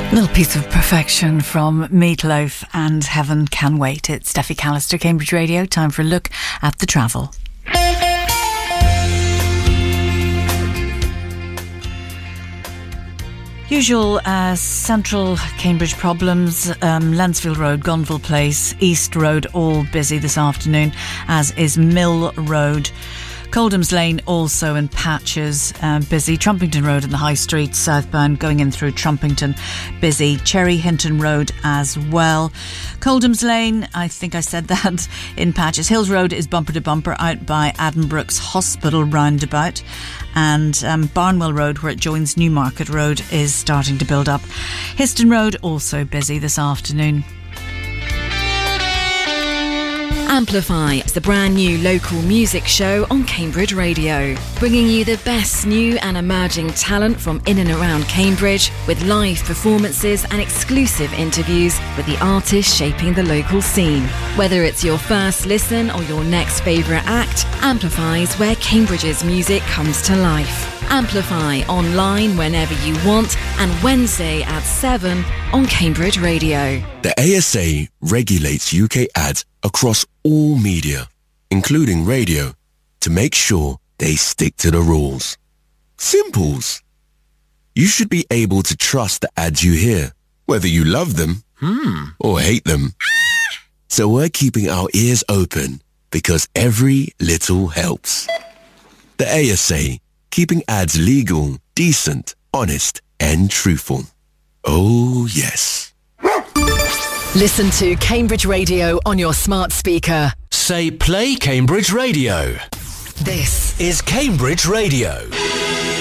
Little piece of perfection from Meatloaf and Heaven Can Wait. It's Steffi Callister, Cambridge Radio. Time for a look at the travel. Usual central Cambridge problems. Lensfield Road, Gonville Place, East Road, all busy this afternoon, as is Mill Road. Coldham's Lane also in patches, busy. Trumpington Road in the High Street, southbound, going in through Trumpington, busy. Cherry Hinton Road as well. Coldham's Lane, I think I said that, in patches. Hills Road is bumper to bumper out by Addenbrooke's Hospital roundabout. And Barnwell Road, where it joins Newmarket Road, is starting to build up. Histon Road also busy this afternoon. Amplify is the brand new local music show on Cambridge Radio, bringing you the best new and emerging talent from in and around Cambridge, with live performances and exclusive interviews with the artists shaping the local scene. Whether it's your first listen or your next favourite act, Amplify is where Cambridge's music comes to life. Amplify online whenever you want, and Wednesday at 7 on Cambridge Radio. The ASA regulates UK ads across all media, including radio, to make sure they stick to the rules. Simples. You should be able to trust the ads you hear, whether you love them or hate them. So we're keeping our ears open, because every little helps. The ASA, keeping ads legal, decent, honest and truthful. Oh yes. Listen to Cambridge Radio on your smart speaker. Say play Cambridge Radio. This is Cambridge Radio.